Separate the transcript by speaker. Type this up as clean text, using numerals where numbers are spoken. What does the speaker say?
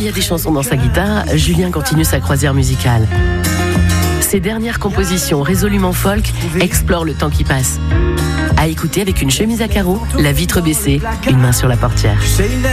Speaker 1: y a des chansons dans sa guitare, Julien continue sa croisière musicale. Ses dernières compositions résolument folk explorent le temps qui passe. À écouter avec une chemise à carreaux, la vitre baissée, une main sur la portière.